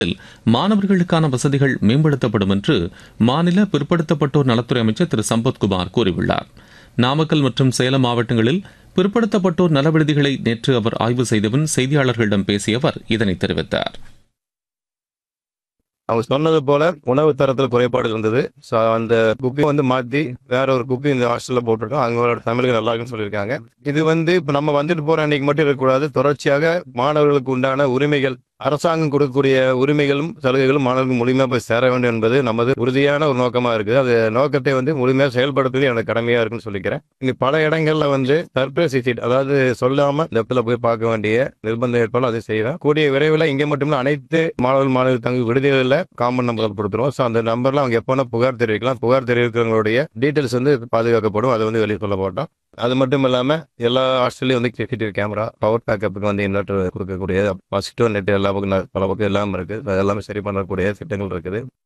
மாணவர்களுக்கான வசதிகள் மேம்படுத்தப்படும் என்று மாநில பிற்படுத்தப்பட்டோர் நலத்துறை அமைச்சர் திரு சம்பத்குமார் கூறியுள்ளார். நாமக்கல் மற்றும் சேலம் மாவட்டங்களில் பிற்படுத்தப்பட்டோர் நல விடுதிகளை நேற்று அவர் ஆய்வு செய்தபின் செய்தியாளர்களிடம் பேசிய அவர் இதனை தெரிவித்தார். அவங்க சொன்னது போல உணவு தரத்தில் குறைபாடு இருந்தது. ஸோ அந்த குப்பையை மாற்றி வேற ஒரு குப்பை இந்த ஹாஸ்டலில் போட்டிருக்கோம். அவங்களோட தமிழுக்கு நல்லா இருக்குன்னு சொல்லியிருக்காங்க. இது இப்போ நம்ம வந்துட்டு போற அன்னைக்கு மட்டும் இருக்கக்கூடாது. தொடர்ச்சியாக மாணவர்களுக்கு உண்டான உரிமைகள், அரசாங்கம் கொடுக்கக்கூடிய உரிமைகளும் சலுகைகளும் மாணவர்களுக்கு முழுமையாக போய் சேர வேண்டும் என்பது நமது உறுதியான ஒரு நோக்கமா இருக்குது. அது நோக்கத்தை முழுமையாக செயல்படுத்துவது எனக்கு கடமையா இருக்குன்னு சொல்லிக்கிறேன். இங்க பல இடங்கள்ல சர்ப்ரைஸ் விசிட், அதாவது சொல்லாம இந்த இடத்துல போய் பார்க்க வேண்டிய நிர்பந்தம் ஏற்பாடு அதை செய்வேன். கூடிய விரைவில் இங்கே மட்டுமில்ல அனைத்து மாணவர்கள் தங்க விடுதிகளில் காமன் நம்பர் கொடுத்துருவோம். ஸோ அந்த நம்பர்ல அவங்க எப்போனா புகார் தெரிவிக்கலாம். புகார் தெரிவிக்கிறவங்களுடைய டீட்டெயில்ஸ் பாதுகாக்கப்படும். அதை வெளியே சொல்ல மாட்டோம். அது மட்டும் இல்லாம எல்லா ஹாஸ்டல்லையும் சிசிடிவி கேமரா, பவர் பேக்கப்புக்கு இன்வெர்டர் கொடுக்கக்கூடிய பாசிட்டிவ் நெட் எல்லா பக்கம் பல பக்கம் எல்லாமே இருக்கு. எல்லாமே சரி பண்ணக்கூடிய திட்டங்கள் இருக்குது.